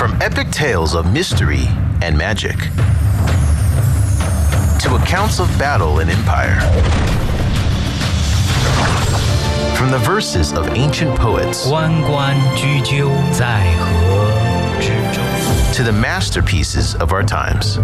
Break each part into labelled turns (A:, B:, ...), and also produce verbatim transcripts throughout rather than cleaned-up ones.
A: From epic tales of mystery and magic to accounts of battle and empire. From the verses of ancient poets
B: 关关雎鸠，在河之洲
A: to the masterpieces of our times.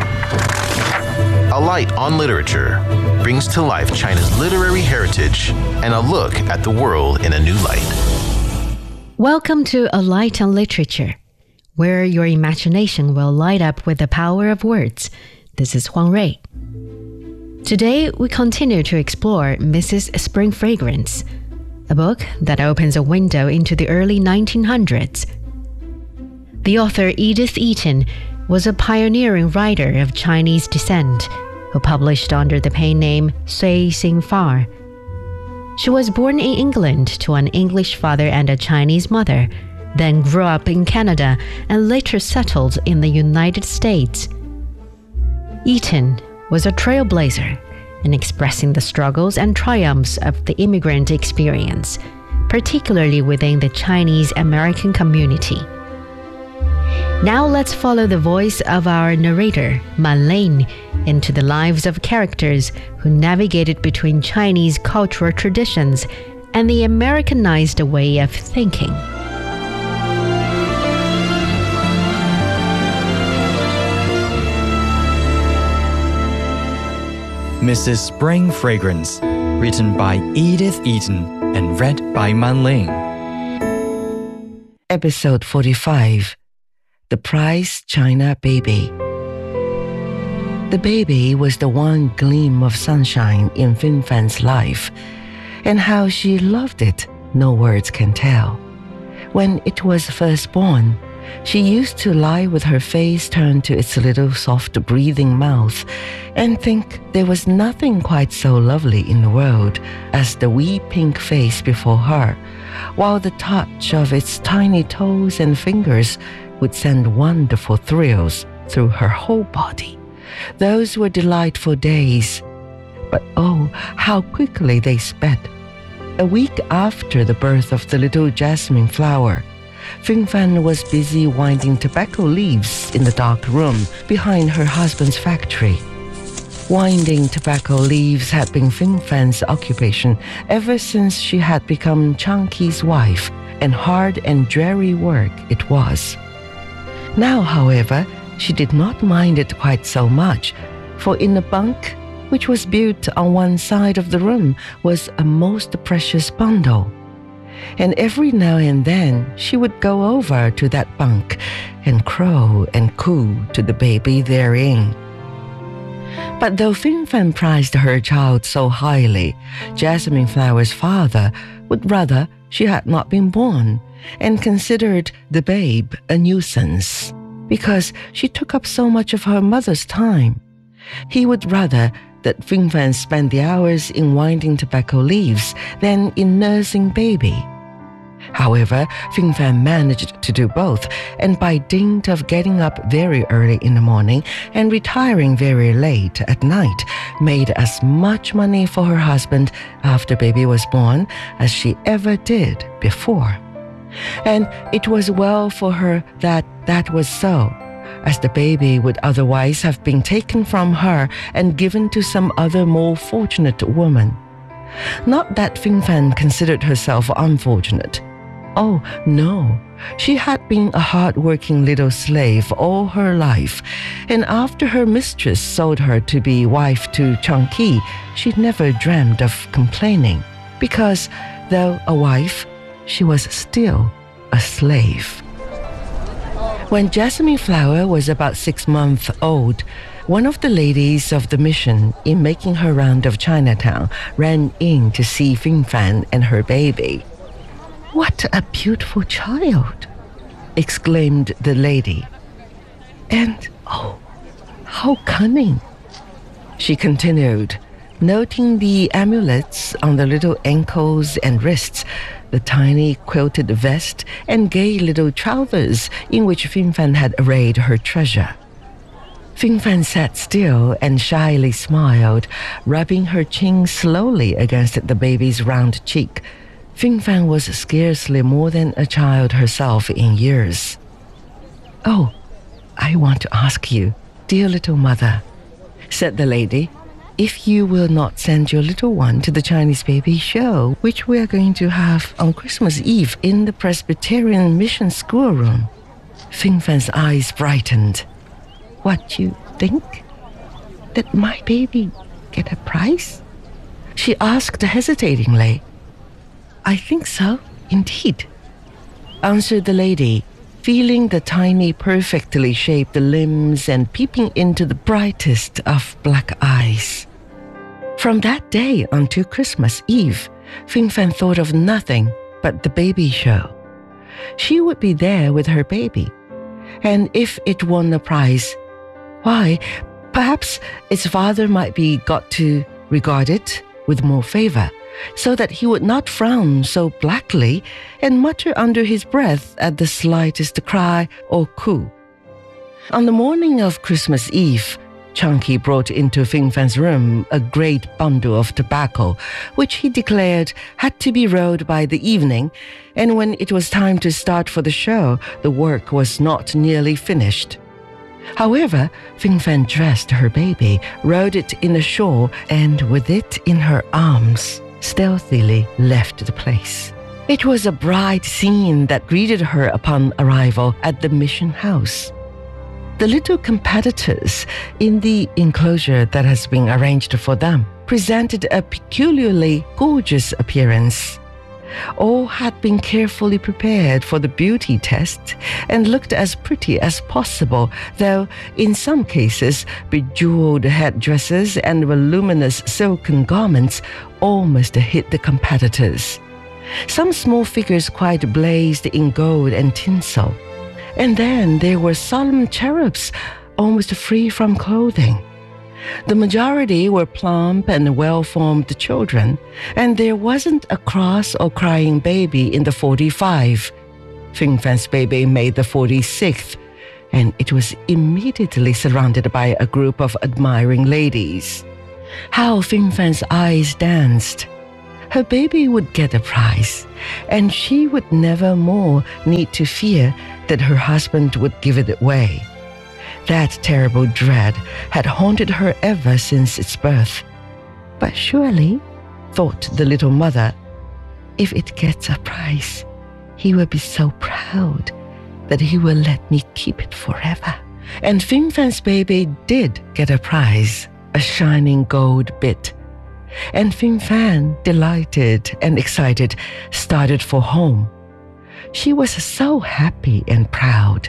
A: A Light on Literature brings to life China's literary heritage and a look at the world in a new light.
C: Welcome to A Light on Literature, where your imagination will light up with the power of words. This is Huang Rui. Today, we continue to explore Missus Spring Fragrance, a book that opens a window into the early nineteen hundreds. The author Edith Eaton was a pioneering writer of Chinese descent who published under the pen name Cui Xingfar. She was born in England to an English father and a Chinese mother, then grew up in Canada and later settled in the United States. Eaton was a trailblazer in expressing the struggles and triumphs of the immigrant experience, particularly within the Chinese American community. Now let's follow the voice of our narrator, Man Ling, into the lives of characters who navigated between Chinese cultural traditions and the Americanized way of thinking.
B: Missus Spring Fragrance, written by Edith Eaton and read by Man Ling.
D: Episode forty-five, The Prize China Baby. The baby was the one gleam of sunshine in Fin Fan's life, and how she loved it, no words can tell. When it was first born, she used to lie with her face turned to its little soft-breathing mouth and think there was nothing quite so lovely in the world as the wee pink face before her, while the touch of its tiny toes and fingers would send wonderful thrills through her whole body. Those were delightful days. But oh, how quickly they sped. A week after the birth of the little jasmine flower, Fin Fan was busy winding tobacco leaves in the dark room behind her husband's factory. Winding tobacco leaves had been Fin Fan's occupation ever since she had become Changqi's wife, and hard and dreary work it was. Now, however, she did not mind it quite so much, for in the bunk, which was built on one side of the room, was a most precious bundle. And every now and then she would go over to that bunk and crow and coo to the baby therein. But though Fin Fan prized her child so highly, Jasmine Flower's father would rather she had not been born, and considered the babe a nuisance, because she took up so much of her mother's time. He would rather that Fin Fan spend the hours in winding tobacco leaves than in nursing baby. However, Fin Fan managed to do both, and by dint of getting up very early in the morning and retiring very late at night, made as much money for her husband after baby was born as she ever did before. And it was well for her that that was so, as the baby would otherwise have been taken from her and given to some other more fortunate woman. Not that Fin Fan considered herself unfortunate. Oh, no. She had been a hard-working little slave all her life, and after her mistress sold her to be wife to Changqi, she never dreamed of complaining, because, though a wife, she was still a slave. When Jasmine Flower was about six months old, one of the ladies of the mission, in making her round of Chinatown, ran in to see Fin Fan and her baby. "What a beautiful child!" exclaimed the lady. "And, oh, how cunning!" she continued, noting the amulets on the little ankles and wrists, the tiny quilted vest and gay little trousers in which Fin Fan had arrayed her treasure. Fin Fan sat still and shyly smiled, rubbing her chin slowly against the baby's round cheek. Fin Fan was scarcely more than a child herself in years. "Oh, I want to ask you, dear little mother," said the lady, "if you will not send your little one to the Chinese baby show, which we are going to have on Christmas Eve in the Presbyterian Mission schoolroom." Fing Fan's eyes brightened. "What, you think? That my baby get a prize?" she asked hesitatingly. "I think so, indeed," answered the lady, feeling the tiny, perfectly shaped limbs and peeping into the brightest of black eyes. From that day until Christmas Eve, Fing Fan thought of nothing but the baby show. She would be there with her baby, and if it won a prize, why, perhaps its father might be got to regard it with more favor, so that he would not frown so blackly and mutter under his breath at the slightest cry or coo. On the morning of Christmas Eve, Chunky brought into Fing Fan's room a great bundle of tobacco, which he declared had to be rolled by the evening, and when it was time to start for the show, the work was not nearly finished. However, Fing Fan dressed her baby, rolled it in a shawl, and with it in her arms, stealthily left the place. It was a bright scene that greeted her upon arrival at the mission house. The little competitors in the enclosure that has been arranged for them presented a peculiarly gorgeous appearance. All had been carefully prepared for the beauty test and looked as pretty as possible, though in some cases bejeweled headdresses and voluminous silken garments almost hid the competitors. Some small figures quite blazed in gold and tinsel. And then there were solemn cherubs, almost free from clothing. The majority were plump and well-formed children, and there wasn't a cross or crying baby in the forty-five. Fing Fan's baby made the forty-sixth, and it was immediately surrounded by a group of admiring ladies. How Fing Fan's eyes danced! Her baby would get a prize, and she would never more need to fear that her husband would give it away. That terrible dread had haunted her ever since its birth. But surely, thought the little mother, if it gets a prize, he will be so proud that he will let me keep it forever. And Fing Fan's baby did get a prize, a shining gold bit. And Fing Fan, delighted and excited, started for home. She was so happy and proud.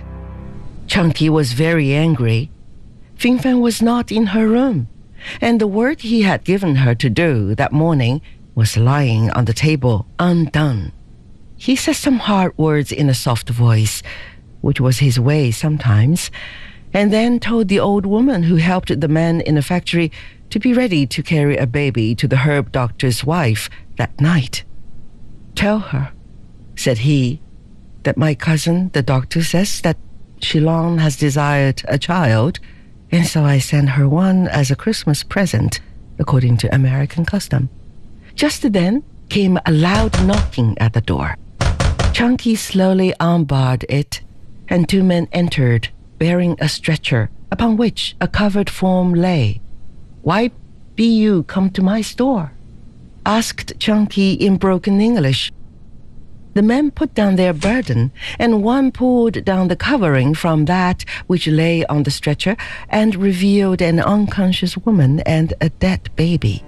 D: Chunky was very angry. Fing Fan was not in her room, and the work he had given her to do that morning was lying on the table undone. He said some hard words in a soft voice, which was his way sometimes, and then told the old woman who helped the man in the factory to be ready to carry a baby to the herb doctor's wife that night. "Tell her," said he, "that my cousin, the doctor, says that she long has desired a child, and so I send her one as a Christmas present, according to American custom." Just then came a loud knocking at the door. Chunky slowly unbarred it, and two men entered, bearing a stretcher, upon which a covered form lay. "Why be you come to my store?" asked Chunky in broken English. The men put down their burden, and one pulled down the covering from that which lay on the stretcher and revealed an unconscious woman and a dead baby.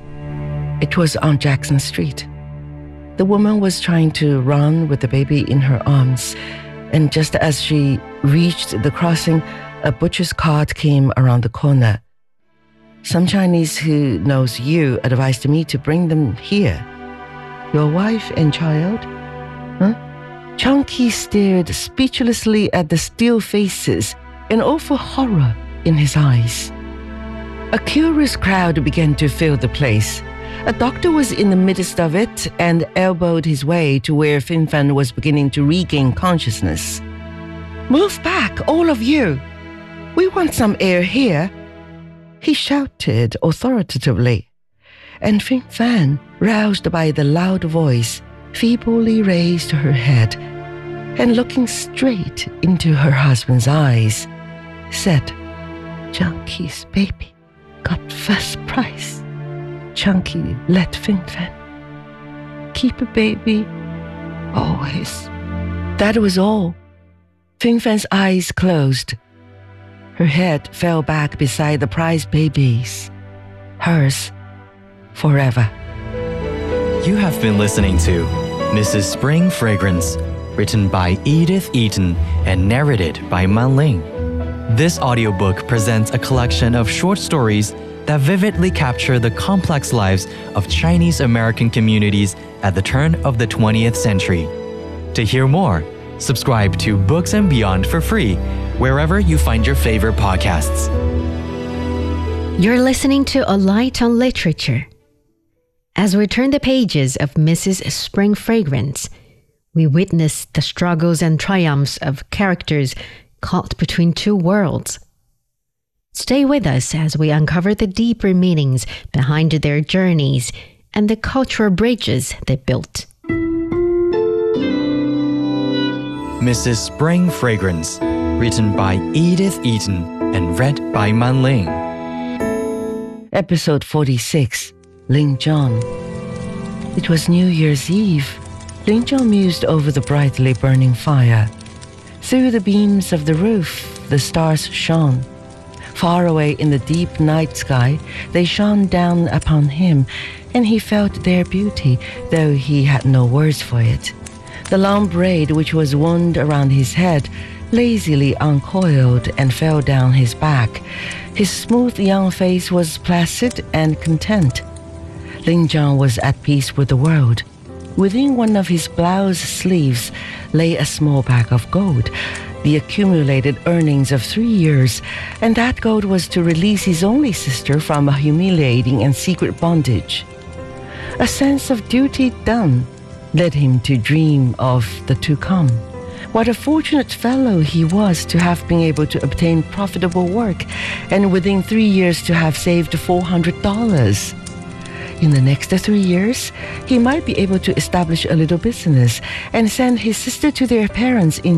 D: It was on Jackson Street. The woman was trying to run with the baby in her arms, and just as she reached the crossing, a butcher's cart came around the corner. "Some Chinese who knows you advised me to bring them here. Your wife and child?" Huh? Chunky stared speechlessly at the still faces, an awful horror in his eyes. A curious crowd began to fill the place. A doctor was in the midst of it and elbowed his way to where Fing Fan was beginning to regain consciousness. "Move back, all of you! We want some air here," he shouted authoritatively. And Fing Fan, roused by the loud voice, feebly raised her head, and looking straight into her husband's eyes, said, "Chunky's baby got first prize. Chunky let Fin Fan keep a baby always." That was all. Fin Fan's eyes closed. Her head fell back beside the prize babies, hers forever.
B: You have been listening to Missus Spring Fragrance, written by Edith Eaton and narrated by Man Ling. This audiobook presents a collection of short stories that vividly capture the complex lives of Chinese American communities at the turn of the twentieth century. To hear more, subscribe to Books and Beyond for free wherever you find your favorite podcasts.
C: You're listening to A Light on Literature. As we turn the pages of Missus Spring Fragrance, we witness the struggles and triumphs of characters caught between two worlds. Stay with us as we uncover the deeper meanings behind their journeys and the cultural bridges they built.
B: Missus Spring Fragrance, written by Edith Eaton and read by Man Ling.
D: Episode forty-six, Ling Zhong. It was New Year's Eve. Ling Zhong mused over the brightly burning fire. Through the beams of the roof, the stars shone. Far away in the deep night sky, they shone down upon him, and he felt their beauty, though he had no words for it. The long braid which was wound around his head lazily uncoiled and fell down his back. His smooth young face was placid and content. Ling Zhong was at peace with the world. Within one of his blouse sleeves lay a small bag of gold, the accumulated earnings of three years, and that gold was to release his only sister from a humiliating and secret bondage. A sense of duty done led him to dream of the to come. What a fortunate fellow he was to have been able to obtain profitable work, and within three years to have saved four hundred dollars. In the next three years, he might be able to establish a little business and send his sister to their parents in